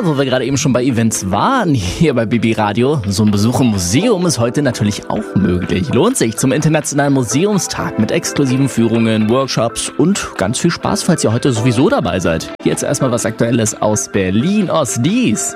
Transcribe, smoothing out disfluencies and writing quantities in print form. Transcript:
wo wir gerade eben schon bei Events waren, hier bei BB Radio, so ein Besuch im Museum ist heute natürlich auch möglich. Lohnt sich zum Internationalen Museumstag mit exklusiven Führungen, Workshops und ganz viel Spaß, falls ihr heute sowieso dabei seid. Jetzt erstmal was Aktuelles aus Berlin-Ost-Dies.